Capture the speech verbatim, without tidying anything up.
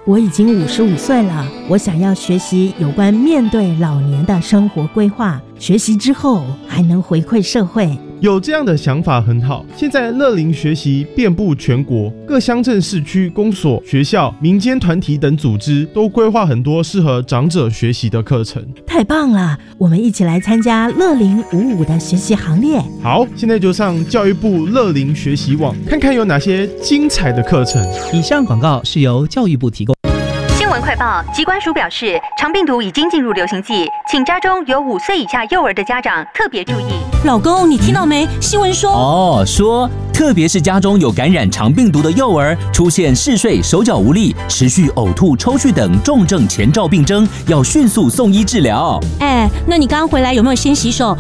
我已经五十五岁了，我想要学习有关面对老年的生活规划，学习之后还能回馈社会。 有这样的想法很好。现在乐龄学习遍布全国，各乡镇市区公所、学校、民间团体等组织都规划很多适合长者学习的课程。 太棒了，我们一起来参加乐龄五五的学习行列。 好，现在就上教育部乐龄学习网，看看有哪些精彩的课程。 以上广告是由教育部提供。 新闻快报，疾管署表示，肠病毒已经进入流行季，请家中有五岁以下幼儿的家长特别注意。 老公，你听到没？新闻说哦，说特别是家中有感染肠病毒的幼儿，出现嗜睡、手脚无力、持续呕吐、抽搐等重症前兆病征，要迅速送医治疗。 哎，那你刚回来有没有先洗手？